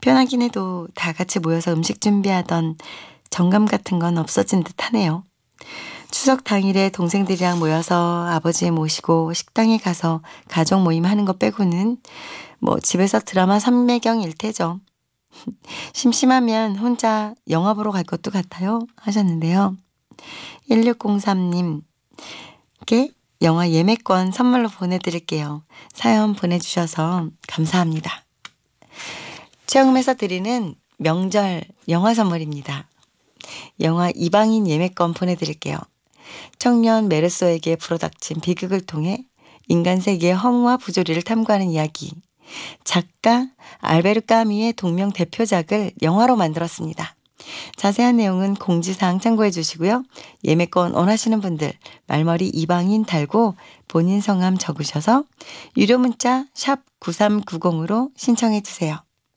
편하긴 해도 다 같이 모여서 음식 준비하던 정감 같은 건 없어진 듯 하네요. 추석 당일에 동생들이랑 모여서 아버지 모시고 식당에 가서 가족 모임 하는 거 빼고는 뭐 집에서 드라마 삼매경일 테죠. 심심하면 혼자 영화 보러 갈 것도 같아요 하셨는데요. 1603님께 영화 예매권 선물로 보내드릴게요. 사연 보내주셔서 감사합니다. 최영음에서 드리는 명절 영화 선물입니다. 영화 이방인 예매권 보내드릴게요. 청년 메르소에게 불어닥친 비극을 통해 인간 세계의 허무와 부조리를 탐구하는 이야기. 작가 알베르 까미의 동명 대표작을 영화로 만들었습니다. 자세한 내용은 공지사항 참고해 주시고요. 예매권 원하시는 분들 말머리 이방인 달고 본인 성함 적으셔서 유료 문자 샵 9390으로 신청해 주세요.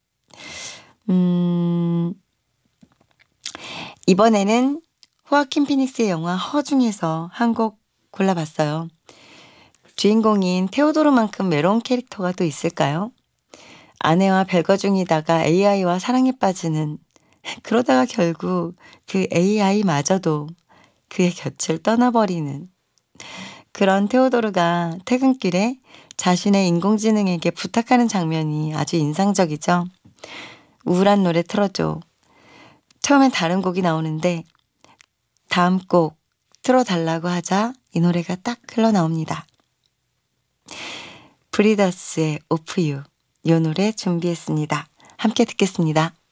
이번에는 호아킨 피닉스의 영화 허 중에서 한 곡 골라봤어요. 주인공인 테오도르만큼 외로운 캐릭터가 또 있을까요? 아내와 별거 중이다가 AI와 사랑에 빠지는, 그러다가 결국 그 AI마저도 그의 곁을 떠나버리는 그런 테오도르가 퇴근길에 자신의 인공지능에게 부탁하는 장면이 아주 인상적이죠. 우울한 노래 틀어줘. 처음엔 다른 곡이 나오는데 다음 곡 틀어달라고 하자 이 노래가 딱 흘러나옵니다. 브리더스의 오프 유, 이 노래 준비했습니다. 함께 듣겠습니다.